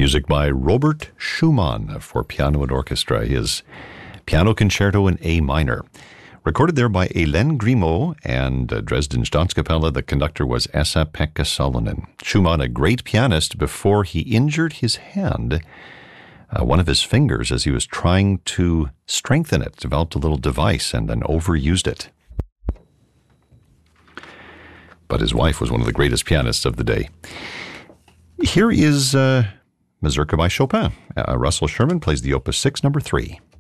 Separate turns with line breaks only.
Music by Robert Schumann for piano and orchestra, his Piano Concerto in A minor. Recorded there by Hélène Grimaud and Dresden Staatskapelle. The conductor was Esa-Pekka Salonen. Schumann, a great pianist, before he injured his hand, one of his fingers, as he was trying to strengthen it, developed a little device and then overused it. But his wife was one of the greatest pianists of the day. Here is Mazurka by Chopin. Russell Sherman plays the Opus 6, number 3.